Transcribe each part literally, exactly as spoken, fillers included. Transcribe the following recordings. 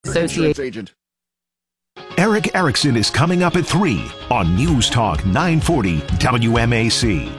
Associate agent. Erick Erickson is coming up at three on News Talk nine forty W M A C.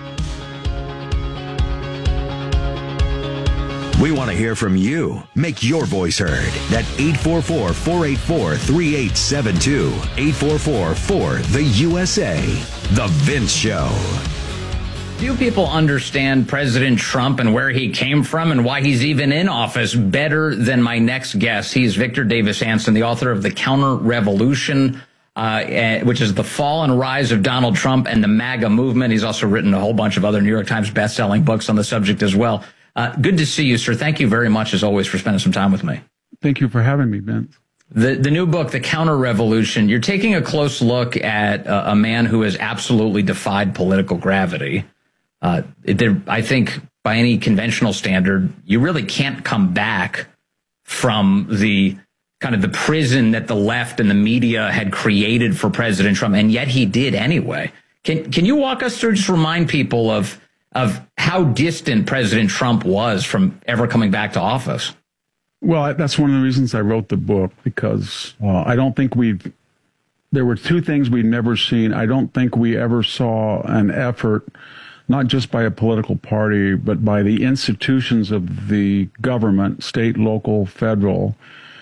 We want to hear from you. Make your voice heard at eight four four, four eight four, three eight seven two. eight four four, four, the U S A. The Vince Show. Few people understand President Trump and where he came from and why he's even in office better than my next guest. He's Victor Davis Hanson, the author of The Counter Revolution, uh, which is the fall and rise of Donald Trump and the MAGA movement. He's also written a whole bunch of other New York Times best-selling books on the subject as well. Uh, good to see you, sir. Thank you very much, as always, for spending some time with me. Thank you for having me, Vince. The the new book, The Counter Revolution, you're taking a close look at uh, a man who has absolutely defied political gravity. Uh, there, I think by any conventional standard, you really can't come back from the kind of the prison that the left and the media had created for President Trump, and yet he did anyway. Can can you walk us through, just remind people of of how distant President Trump was from ever coming back to office? Well, that's one of the reasons I wrote the book, because uh, I don't think we've, there were two things we'd never seen. I don't think we ever saw an effort, not just by a political party, but by the institutions of the government, state, local, federal,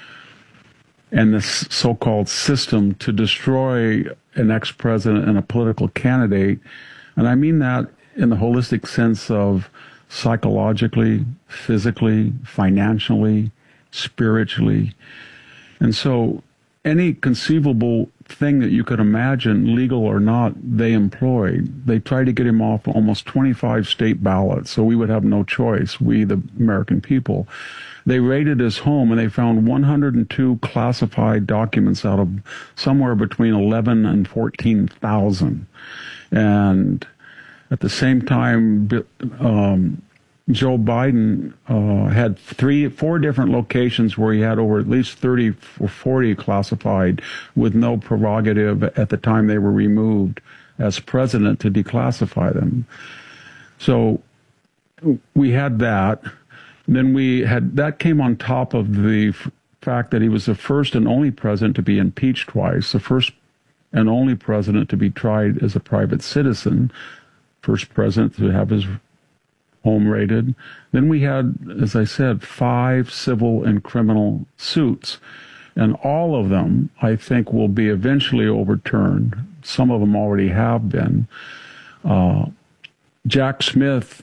and the so-called system to destroy an ex-president and a political candidate. And I mean that in the holistic sense of psychologically, physically, financially, spiritually. And so any conceivable thing that you could imagine, legal or not, they employed. They tried to get him off almost twenty-five state ballots, so we would have no choice, we the American people. They raided his home and they found one hundred two classified documents out of somewhere between eleven and fourteen thousand. And at the same time, um, Joe Biden uh, had three, four different locations where he had over at least thirty or forty classified with no prerogative at the time they were removed as president to declassify them. So we had that. Then we had, that came on top of the f- fact that he was the first and only president to be impeached twice, the first and only president to be tried as a private citizen, first president to have his home raided. Then we had, as I said, five civil and criminal suits. And all of them, I think, will be eventually overturned. Some of them already have been. Uh, Jack Smith,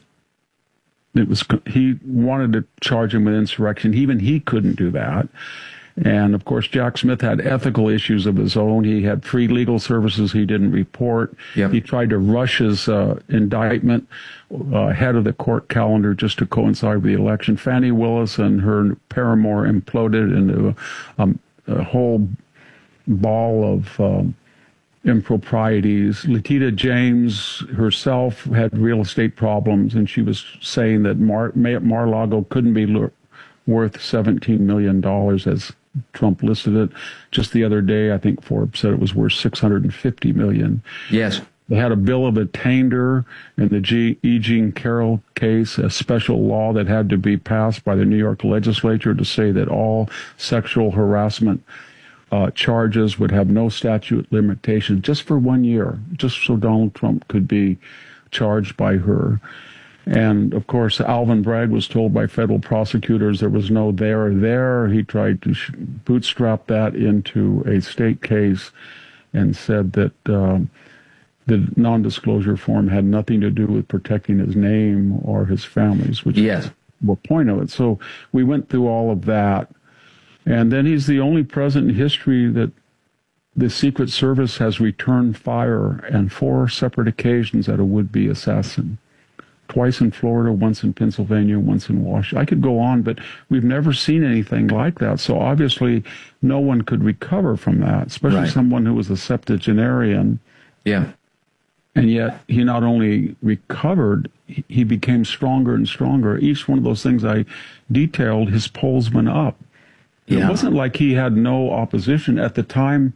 it was he wanted to charge him with insurrection. Even he couldn't do that. And, of course, Jack Smith had ethical issues of his own. He had free legal services he didn't report. Yep. He tried to rush his uh, indictment uh, ahead of the court calendar just to coincide with the election. Fannie Willis and her paramour imploded into a, um, a whole ball of um, improprieties. Letitia James herself had real estate problems, and she was saying that Mar- Mar-a-Lago couldn't be l- worth seventeen million dollars as Trump listed it. Just the other day, I think Forbes said it was worth six hundred fifty million dollars. Yes. They had a bill of attainder in the G- E. Jean Carroll case, a special law that had to be passed by the New York legislature to say that all sexual harassment uh, charges would have no statute limitation just for one year, just so Donald Trump could be charged by her. And, of course, Alvin Bragg was told by federal prosecutors there was no there there. He tried to sh- bootstrap that into a state case and said that um, the nondisclosure form had nothing to do with protecting his name or his family's, which yes. is the point of it. So we went through all of that. And then he's the only president in history that the Secret Service has returned fire on four separate occasions at a would-be assassin. Twice in Florida, once in Pennsylvania, once in Washington. I could go on, but we've never seen anything like that. So obviously no one could recover from that, especially right. someone who was a septuagenarian. Yeah. And yet he not only recovered, he became stronger and stronger. Each one of those things I detailed, his polls went up. Yeah. It wasn't like he had no opposition. At the time,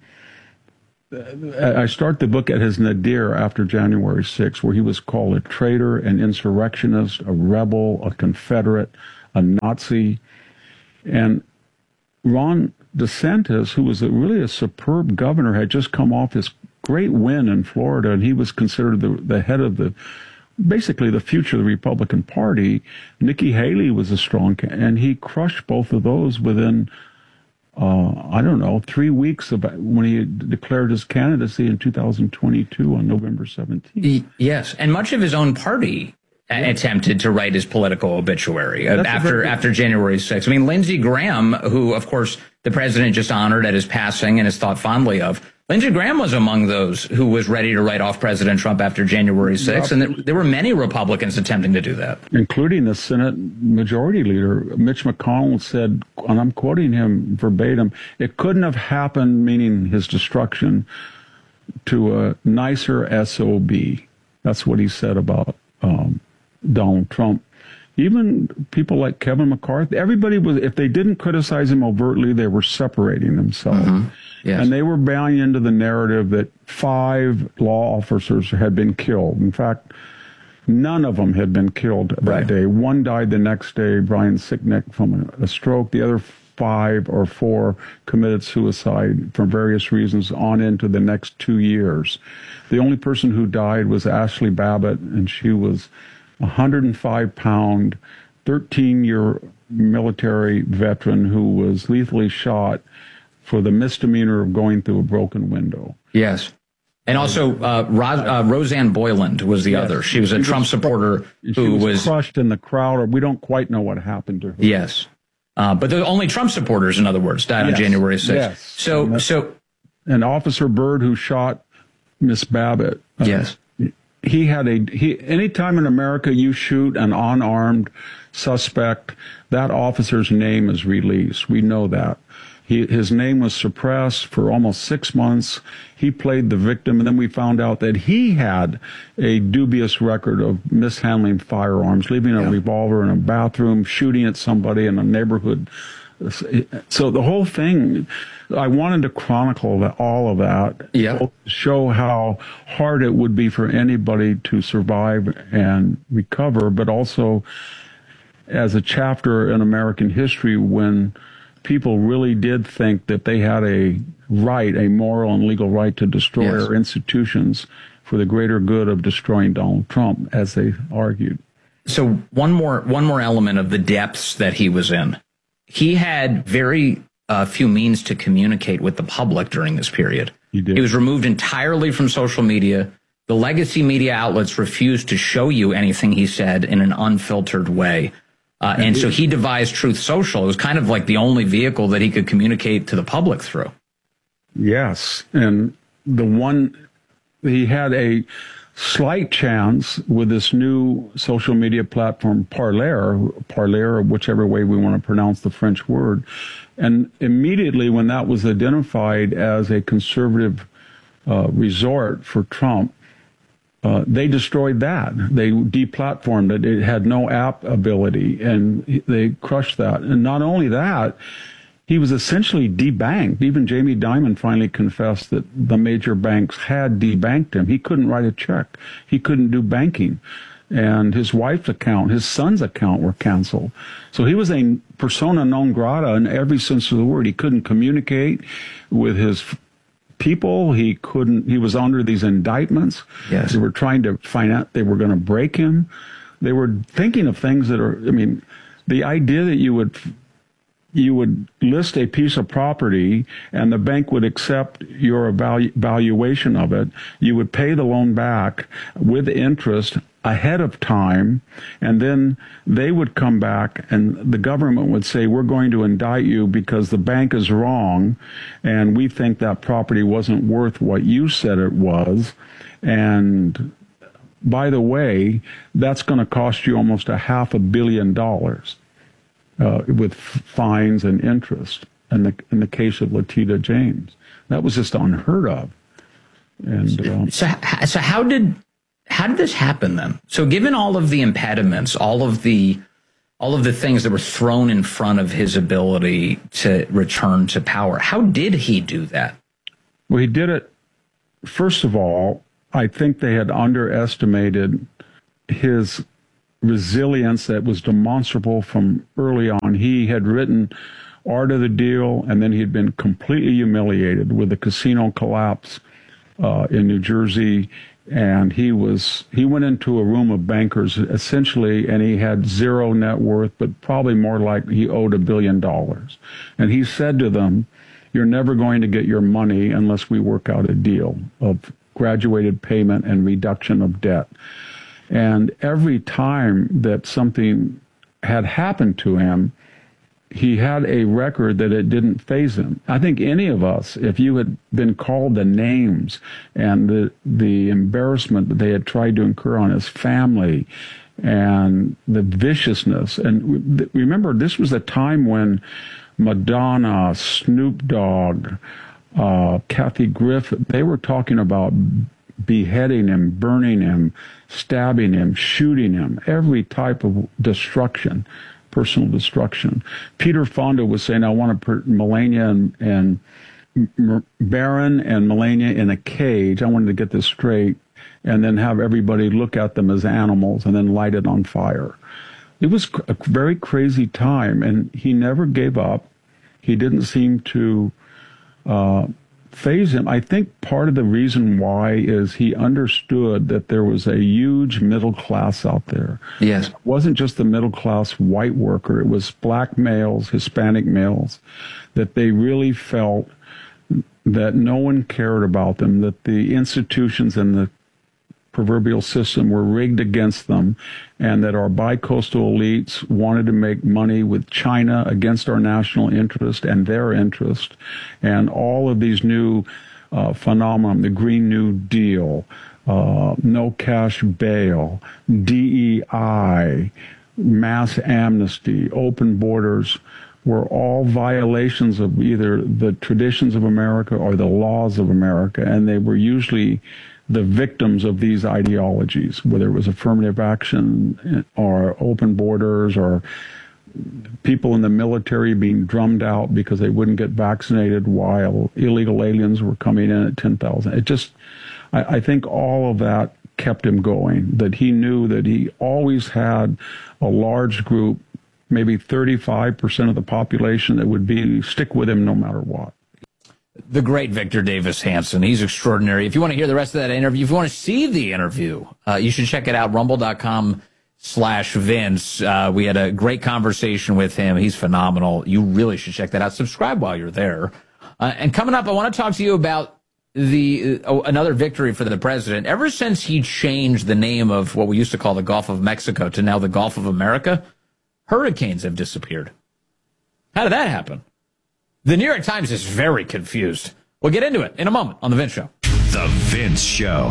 I start the book at his nadir after January sixth, where he was called a traitor, an insurrectionist, a rebel, a Confederate, a Nazi. And Ron DeSantis, who was a, really a superb governor, had just come off this great win in Florida, and he was considered the, the head of the, basically the future of the Republican Party. Nikki Haley was a strong, and he crushed both of those within, uh, I don't know, three weeks of when he declared his candidacy in two thousand twenty-two on November seventeenth. Yes, and much of his own party yeah. attempted to write his political obituary uh, after after January sixth. I mean, Lindsey Graham, who, of course, the president just honored at his passing and is thought fondly of, Lindsey Graham was among those who was ready to write off President Trump after January sixth, and there were many Republicans attempting to do that. Including the Senate Majority Leader. Mitch McConnell said, and I'm quoting him verbatim, it couldn't have happened, meaning his destruction, to a nicer S O B. That's what he said about um, Donald Trump. Even people like Kevin McCarthy, everybody was, if they didn't criticize him overtly, they were separating themselves. Mm-hmm. Yes. And they were buying into the narrative that five law officers had been killed. In fact, none of them had been killed that right. day. One died the next day, Brian Sicknick, from a stroke. The other five or four committed suicide for various reasons on into the next two years. The only person who died was Ashley Babbitt, and she was a one hundred five pound, thirteen-year military veteran who was lethally shot for the misdemeanor of going through a broken window. Yes. And also, uh, Ros- uh, Roseanne Boyland was the yes. other. She was a she Trump was, supporter who she was, was crushed in the crowd, or we don't quite know what happened to her. Yes. Uh, but the only Trump supporters, in other words, died yes. on January sixth. Yes. So, and so, and Officer Byrd, who shot Miss Babbitt. Uh, yes. He had a, he, anytime in America you shoot an unarmed suspect, that officer's name is released. We know that. He, his name was suppressed for almost six months. He played the victim, and then we found out that he had a dubious record of mishandling firearms, leaving a yeah. revolver in a bathroom, shooting at somebody in a neighborhood. So the whole thing, I wanted to chronicle that, all of that, yeah. show how hard it would be for anybody to survive and recover, but also as a chapter in American history when people really did think that they had a right, a moral and legal right to destroy yes. our institutions for the greater good of destroying Donald Trump, as they argued. So one more, one more element of the depths that he was in. He had very uh, few means to communicate with the public during this period. He did. He was removed entirely from social media. The legacy media outlets refused to show you anything he said in an unfiltered way. Uh, and so he devised Truth Social. It was kind of like the only vehicle that he could communicate to the public through. Yes. And the one, he had a slight chance with this new social media platform, Parler, Parler, whichever way we want to pronounce the French word. And immediately when that was identified as a conservative uh, resort for Trump, Uh, they destroyed that. They deplatformed it. It had no app ability, and they crushed that. And not only that, he was essentially debanked. Even Jamie Dimon finally confessed that the major banks had debanked him. He couldn't write a check. He couldn't do banking. And his wife's account, his son's account were canceled. So he was a persona non grata in every sense of the word. He couldn't communicate with his people. He couldn't, he was under these indictments. Yes. They were trying to find out they were going to break him. They were thinking of things that are, I mean, the idea that you would, you would list a piece of property and the bank would accept your evalu- valuation of it. You would pay the loan back with interest ahead of time, and then they would come back and the government would say, we're going to indict you because the bank is wrong and we think that property wasn't worth what you said it was. And by the way, that's going to cost you almost a half a billion dollars uh, with fines and interest in the, in the case of Letitia James. That was just unheard of. And um, so, so how did How did this happen then? So given all of the impediments, all of the all of the things that were thrown in front of his ability to return to power, how did he do that? Well, he did it, first of all, I think they had underestimated his resilience that was demonstrable from early on. He had written art of the deal, and then he'd been completely humiliated with the casino collapse uh, in New Jersey. And he was he went into a room of bankers essentially, and he had zero net worth, but probably more like he owed a billion dollars. And he said to them, "You're never going to get your money unless we work out a deal of graduated payment and reduction of debt." And every time that something had happened to him, he had a record that it didn't faze him. I think any of us, if you had been called the names and the the embarrassment that they had tried to incur on his family and the viciousness, and remember, this was a time when Madonna, Snoop Dogg, uh, Kathy Griffin, they were talking about beheading him, burning him, stabbing him, shooting him, every type of destruction. Personal destruction. Peter Fonda was saying, "I want to put Melania and, and M- Barron and Melania in a cage. I wanted to get this straight, and then have everybody look at them as animals and then light it on fire." It was a very crazy time, and he never gave up. He didn't seem to uh, faze him. I think part of the reason why is he understood that there was a huge middle class out there. Yes. It wasn't just the middle class white worker. It was black males, Hispanic males, that they really felt that no one cared about them, that the institutions and the proverbial system were rigged against them, and that our bicoastal elites wanted to make money with China against our national interest and their interest, and all of these new uh, phenomena, the Green New Deal, uh, no cash bail, D E I, mass amnesty, open borders, were all violations of either the traditions of America or the laws of America, and they were usually the victims of these ideologies, whether it was affirmative action or open borders or people in the military being drummed out because they wouldn't get vaccinated while illegal aliens were coming in at ten thousand. It just, I, I think all of that kept him going, that he knew that he always had a large group, maybe thirty-five percent of the population that would be stick with him no matter what. The great Victor Davis Hanson. He's extraordinary. If you want to hear the rest of that interview, if you want to see the interview, uh, you should check it out, rumble.com slash Vince. Uh, we had a great conversation with him. He's phenomenal. You really should check that out. Subscribe while you're there. Uh, and coming up, I want to talk to you about the uh, another victory for the president. Ever since he changed the name of what we used to call the Gulf of Mexico to now the Gulf of America, hurricanes have disappeared. How did that happen? The New York Times is very confused. We'll get into it in a moment on The Vince Show. The Vince Show.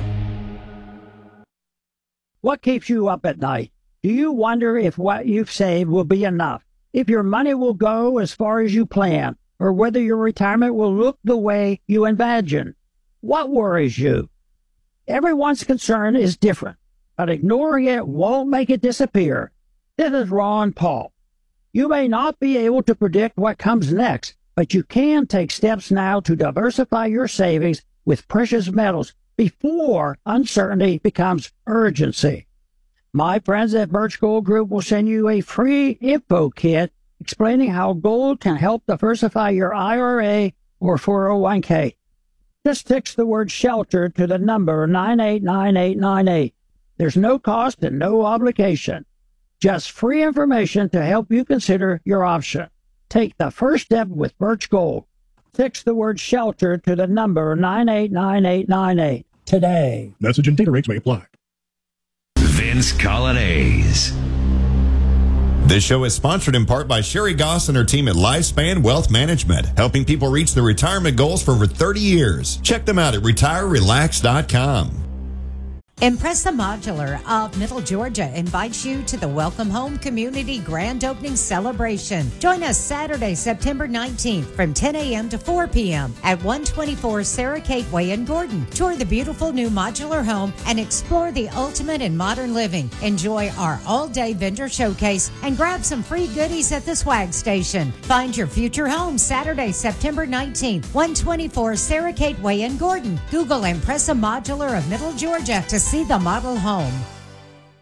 What keeps you up at night? Do you wonder if what you've saved will be enough? If your money will go as far as you plan? Or whether your retirement will look the way you imagine? What worries you? Everyone's concern is different, but ignoring it won't make it disappear. This is Ron Paul. You may not be able to predict what comes next, but you can take steps now to diversify your savings with precious metals before uncertainty becomes urgency. My friends at Birch Gold Group will send you a free info kit explaining how gold can help diversify your I R A or four oh one k. Just text the word SHELTER to the number nine eight nine eight nine eight. There's no cost and no obligation. Just free information to help you consider your option. Take the first step with Birch Gold. Text the word SHELTER to the number nine eight nine eight nine eight today. Message and data rates may apply. Vince Coglianese. This show is sponsored in part by Sherry Goss and her team at Lifespan Wealth Management, helping people reach their retirement goals for over thirty years. Check them out at retire relax dot com. Impressa Modular of Middle Georgia invites you to the Welcome Home Community Grand Opening Celebration. Join us Saturday, September nineteenth from ten a.m. to four p.m. at one twenty-four Sarah Kate Way in Gordon. Tour the beautiful new modular home and explore the ultimate in modern living. Enjoy our all-day vendor showcase and grab some free goodies at the swag station. Find your future home Saturday, September nineteenth, one twenty-four Sarah Kate Way in Gordon. Google Impressa Modular of Middle Georgia to see the model home.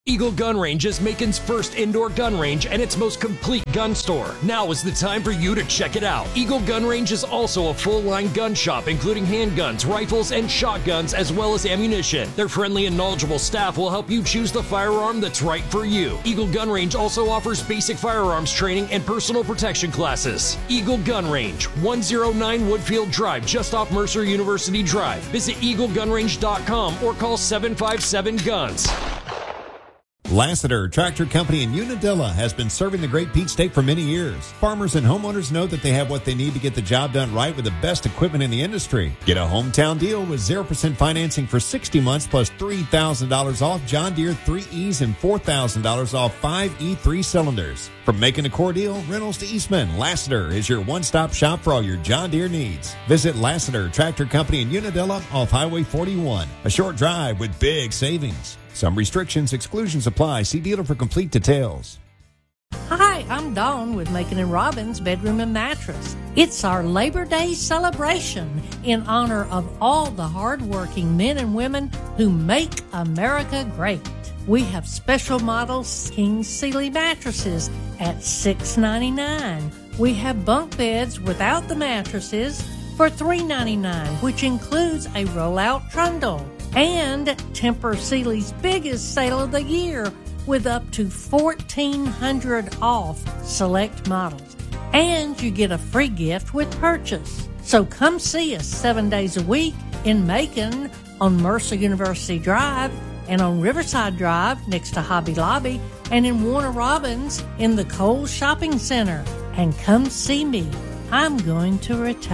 Eagle Gun Range is Macon's first indoor gun range and its most complete gun store. Now is the time for you to check it out. Eagle Gun Range is also a full-line gun shop, including handguns, rifles, and shotguns, as well as ammunition. Their friendly and knowledgeable staff will help you choose the firearm that's right for you. Eagle Gun Range also offers basic firearms training and personal protection classes. Eagle Gun Range, one oh nine Woodfield Drive, just off Mercer University Drive. Visit eagle gun range dot com or call seven five seven guns. Lassiter Tractor Company in Unadilla has been serving the Great Peak State for many years. Farmers and homeowners know that they have what they need to get the job done right with the best equipment in the industry. Get a hometown deal with zero percent financing for sixty months plus three thousand dollars off John Deere three E's and four thousand dollars off five E three cylinders. From making a core deal, rentals to Eastman, Lassiter is your one-stop shop for all your John Deere needs. Visit Lassiter Tractor Company in Unadilla off Highway forty-one. A short drive with big savings. Some restrictions, exclusions apply. See dealer for complete details. Hi, I'm Dawn with Macon and Robbins Bedroom and Mattress. It's our Labor Day celebration in honor of all the hardworking men and women who make America great. We have special models King Sealy mattresses at six ninety-nine. We have bunk beds without the mattresses for three ninety-nine, which includes a roll-out trundle. And Tempur Sealy's biggest sale of the year with up to fourteen hundred dollars off select models. And you get a free gift with purchase. So come see us seven days a week in Macon on Mercer University Drive and on Riverside Drive next to Hobby Lobby and in Warner Robins in the Kohl's Shopping Center. And come see me. I'm going to retire.